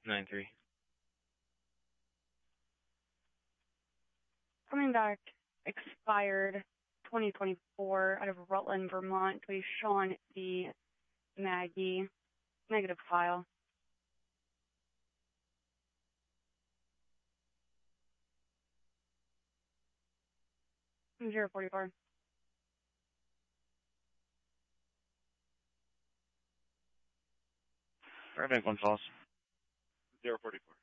9-3. Coming back, expired 2024 out of Rutland, Vermont, to a Sean D. Maggie. Negative file. 044. Bank 1 false. 044.